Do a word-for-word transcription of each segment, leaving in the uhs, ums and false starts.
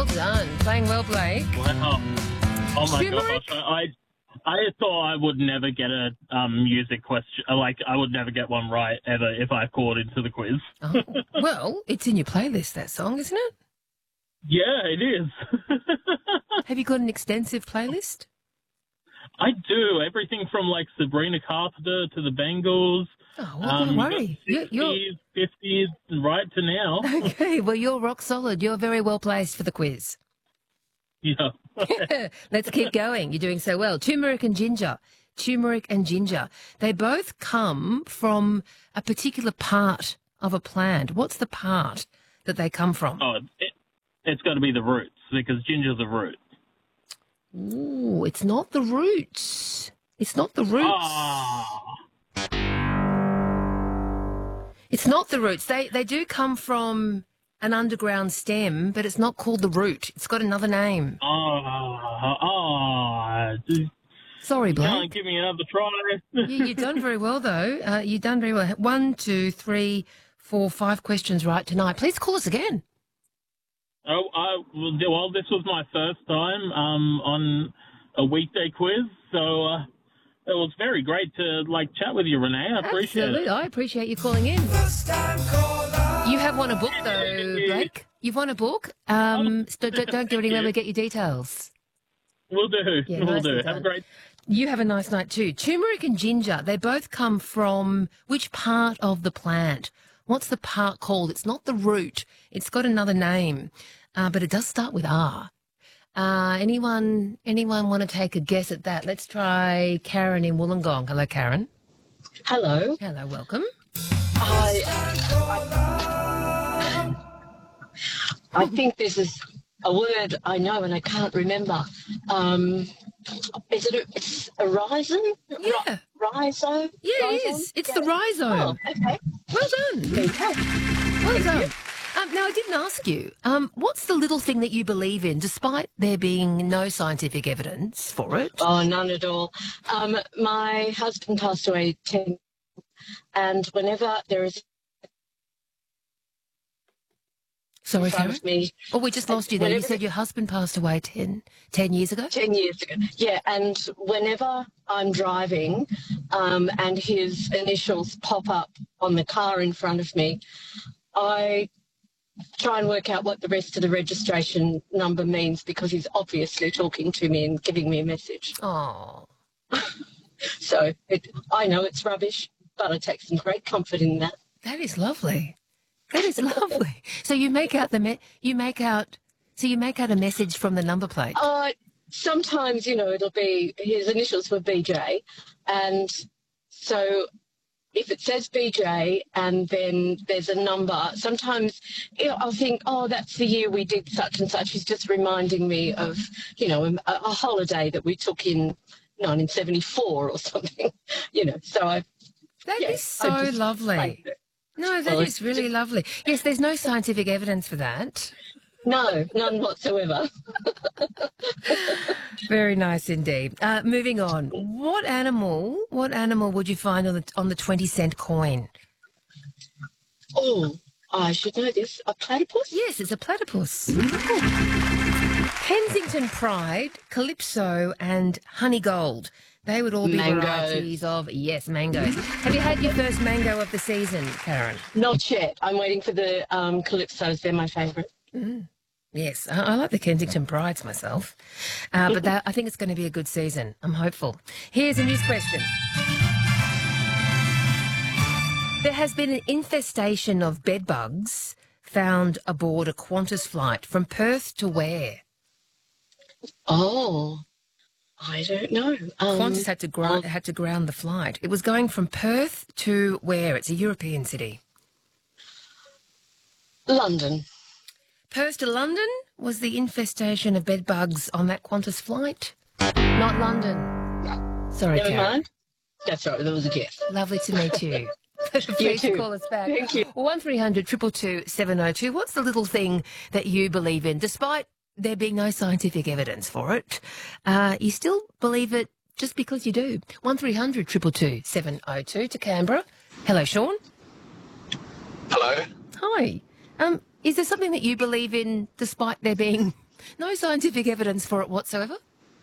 Well done. Playing well, Blake. Wow. Oh, my Turmeric? gosh. I I thought I would never get a um, music question. Like, I would never get one right ever if I called into the quiz. Oh, well, it's in your playlist, that song, isn't it? Yeah, it is. Have you got an extensive playlist? I do. Everything from, like, Sabrina Carpenter to the Bengals. Oh, well, don't worry. You're, you're... sixties, fifties, right to now. Okay, well, you're rock solid. You're very well placed for the quiz. Yeah. Let's keep going. You're doing so well. Turmeric and ginger. Turmeric and ginger. They both come from a particular part of a plant. What's the part that they come from? Oh, it, it's got to be the roots, because ginger's a root. Ooh, it's not the roots. It's not the roots. Ah. It's not the roots. They they do come from an underground stem, but it's not called the root. It's got another name. Oh, oh. Sorry, Blake. Can't give me another try. you, you've done very well, though. Uh, you've done very well. One, two, three, four, five questions right tonight. Please call us again. Oh, I, well, this was my first time um, on a weekday quiz, so uh, it was very great to like chat with you, Renee. I appreciate Absolutely. it. I appreciate you calling in. You have won a book, though, Blake. You've won a book. Um, so don't, don't go anywhere. We get your details. We'll do. Yeah, we'll nicely do. Have done. a great. You have a nice night too. Turmeric and ginger, they both come from which part of the plant? What's the part called? It's not the root. It's got another name, uh, but it does start with R. Uh, anyone anyone want to take a guess at that? Let's try Karen in Wollongong. Hello, Karen. Hello. Hello, welcome. I, I, I think this is a word I know and I can't remember. Um, is it a, it's a rhizome? Yeah. Rhizo? Yeah, it Rhizome? is. It's Yeah. the rhizome. Oh, okay. Well done. There you go. Well done. Um, now, I didn't ask you, um, what's the little thing that you believe in, despite there being no scientific evidence for it? Oh, none at all. Um, my husband passed away ten, and whenever there is Sorry, in front Karen? of me, Oh, we just lost you there. You whenever- said your husband passed away ten, ten years ago? ten years ago. Yeah, and whenever I'm driving um, and his initials pop up on the car in front of me, I try and work out what the rest of the registration number means, because he's obviously talking to me and giving me a message. Oh. So it, I know it's rubbish, but I take some great comfort in that. That is lovely. That is lovely. So you make out the me- you make out so you make out a message from the number plate. Uh, sometimes, you know, it'll be, his initials were B J, and so if it says B J and then there's a number, sometimes you know, I'll think, oh, that's the year we did such and such. He's just reminding me of, you know, a, a holiday that we took in nineteen seventy-four or something, you know. So I. That yeah, is so I just lovely. like it. No, that Well, is really lovely. Yes, there's no scientific evidence for that. No, none whatsoever. Very nice indeed. Uh, moving on. What animal? What animal would you find on the on the twenty cent coin? Oh, I should know this. A platypus? Yes, it's a platypus. Kensington Pride, Calypso, and Honey Gold. They would all be Mango. varieties of, yes, mangoes. Have you had your first mango of the season, Karen? Not yet. I'm waiting for the um, Calypsos. They're my favourite. Mm. Yes, I, I like the Kensington Brides myself. Uh, but that, I think it's going to be a good season. I'm hopeful. Here's a news question. There has been an infestation of bedbugs found aboard a Qantas flight from Perth to where? Oh, I don't know. Um, Qantas had to, gr- had to ground the flight. It was going from Perth to where? It's a European city. London. Perth to London was the infestation of bedbugs on that Qantas flight. Not London. Sorry, Never Karen. mind. That's right. That was a guess. Lovely to meet you. You Please too. call us back. Thank you. one three hundred two two two seven oh two. What's the little thing that you believe in, despite there being no scientific evidence for it? Uh, you still believe it just because you do. one three hundred two two two seven oh two to Canberra. Hello, Sean. Hello. Hi. Um, is there something that you believe in, despite there being No scientific evidence for it whatsoever?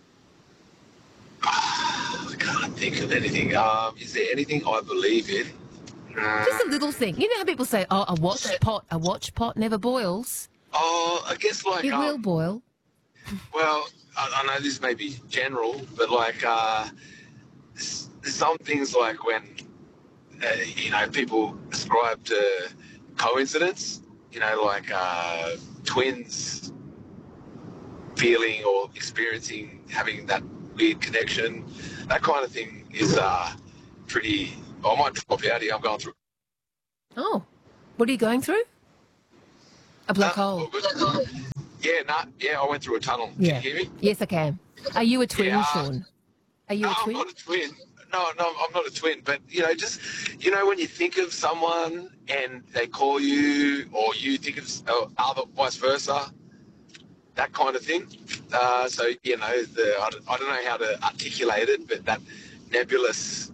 I can't think of anything. Um, is there anything I believe in? Uh, Just a little thing. You know how people say, oh, a watch pot, a watch pot never boils? oh, I guess like It um, will boil. well, I, I know this may be general, but like uh, s- some things like when uh, you know people ascribe to coincidence. You know, like uh, twins feeling or experiencing having that weird connection, that kind of thing is uh, pretty. I might drop out here. I'm going through. Oh, what are you going through? A black Uh, hole. Yeah, nah, yeah, I went through a tunnel. Can Yeah. you hear me? Yes, I can. Are you a twin, Yeah, uh, Sean? Are you No, a I'm twin? not a twin. No, no, I'm not a twin. But, you know, just, you know, when you think of someone and they call you or you think of uh, other, vice versa, that kind of thing. Uh, so, you know, the I don't, I don't know how to articulate it, but that nebulous.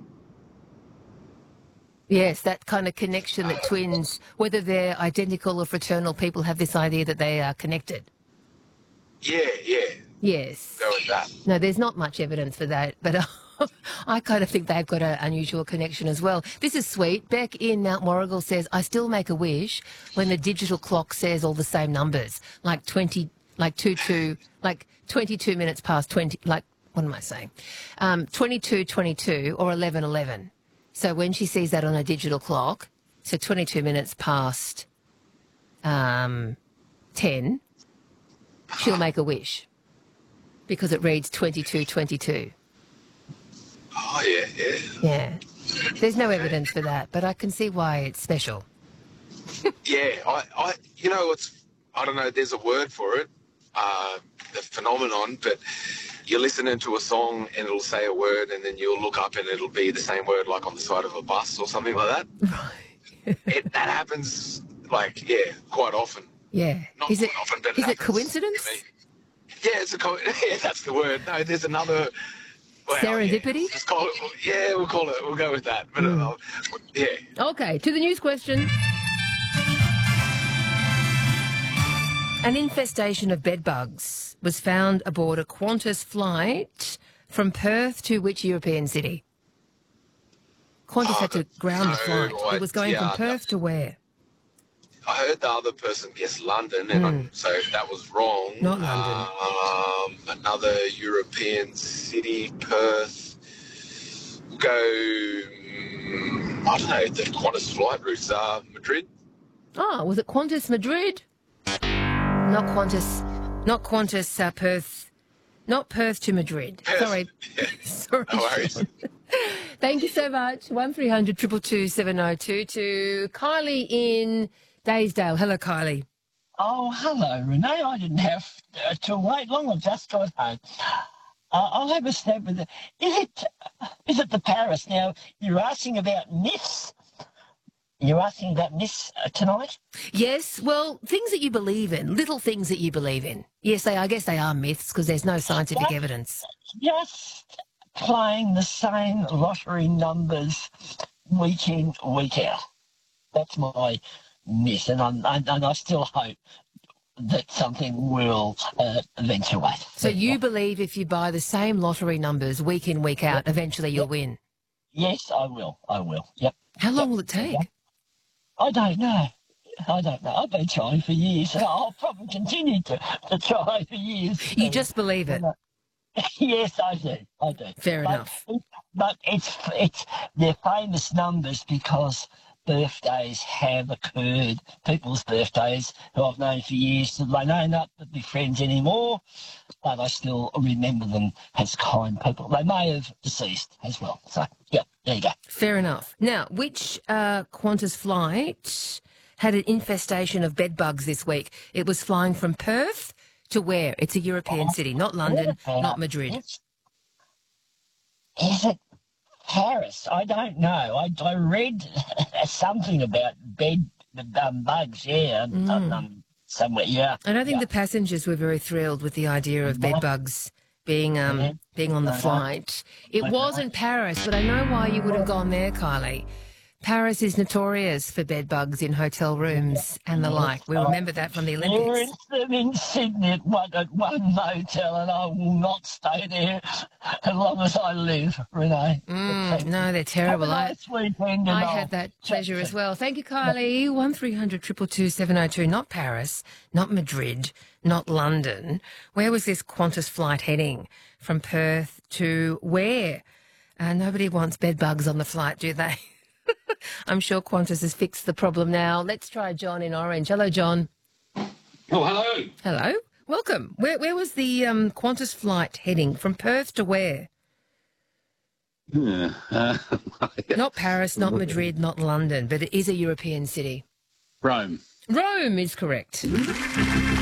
Yes, that kind of connection that twins, whether they're identical or fraternal, people have this idea that they are connected. Yeah, yeah, Yes. go with that. No, there's not much evidence for that, but uh, I kind of think they've got an unusual connection as well. This is sweet. Beck in Mount Warrigal says, I still make a wish when the digital clock says all the same numbers, like twenty, like two, two, like twenty-two minutes past twenty, like, what am I saying? Um, twenty-two, twenty-two or eleven, eleven. So when she sees that on a digital clock, so twenty-two minutes past um, ten, she'll make a wish because it reads twenty-two, twenty-two. Oh, yeah, yeah. Yeah. There's no evidence for that, but I can see why it's special. Yeah, I, I, you know, it's, I don't know, there's a word for it, uh, the phenomenon, but you're listening to a song and it'll say a word and then you'll look up and it'll be the same word like on the side of a bus or something like that. Right. It, that happens, like, yeah, quite often. Yeah. Not Is it quite often, but it is it happens coincidence? to me. Yeah, it's a co- yeah, that's the word. No, there's another. Well, Serendipity? Yeah, let's call it, yeah, we'll call it. We'll go with that. But uh, yeah, Okay, to the news question. An infestation of bedbugs was found aboard a Qantas flight from Perth to which European city? Qantas Oh, had to ground the no, flight. I- It was going yeah, from Perth to where? I heard the other person guessed London, and I, so that was wrong. Not London. Um, another European city, Perth. We'll go. mm, I don't know. The Qantas flight routes are Madrid. Oh, was it Qantas Madrid? Not Qantas, not Qantas uh, Perth, not Perth to Madrid. Perth. Sorry. Yeah, Sorry. no worries. Sean. Thank you so much. One three hundred two two two seven oh two two. Kylie in Daysdale. Hello, Kylie. Oh, hello, Renee. I didn't have uh, to wait long. I've just got home. Uh, I'll have a stab with it. Is it, is it the Paris? Now, you're asking about myths. You're asking about myths uh, tonight? Yes, well, things that you believe in, little things that you believe in. Yes, they. I guess they are myths because there's no scientific Yeah. evidence. Just playing the same lottery numbers week in, week out. That's my myth, and, I'm, and, and I still hope that something will uh, eventuate. So you believe if you buy the same lottery numbers week in, week out, eventually you'll win. Yes, I will. I will. Yep. How long will it take? I don't know. I don't know. I've been trying for years. I'll probably continue to, to try for years. You just believe it. Yes, I do. I do. Fair but, enough. But it's it's they're famous numbers because birthdays have occurred. People's birthdays who I've known for years, they may not be friends anymore, but I still remember them as kind people. They may have deceased as well. So, yeah, there you go. Fair enough. Now, which uh, Qantas flight had an infestation of bed bugs this week? It was flying from Perth to where? It's a European city, not London, not Madrid. Is it Paris? I don't know. I, I read something about bed um, bugs, yeah, um, um, somewhere, yeah. I don't think yeah. the passengers were very thrilled with the idea of bed bugs being um, Mhm. being on the Uh-huh. flight. It Uh-huh. was in Paris, but I know why you would have gone there, Kylie. Paris is notorious for bed bugs in hotel rooms and the like. We remember that from the Olympics. There is them in Sydney at one, at one motel, and I will not stay there as long as I live, Renee. Mm, no, they're terrible. Have a nice weekend. and I I'll had that chat pleasure to as well. Thank you, Kylie. One three hundred two two two seven oh two. Not Paris, not Madrid, not London. Where was this Qantas flight heading? From Perth to where? Uh, nobody wants bed bugs on the flight, do they? I'm sure Qantas has fixed the problem now. Let's try John in Orange. Hello, John. Oh, hello. Hello. Welcome. Where where was the um, Qantas flight heading? From Perth to where? Yeah, uh, Not Paris, not Madrid, not London, but it is a European city. Rome. Rome is correct.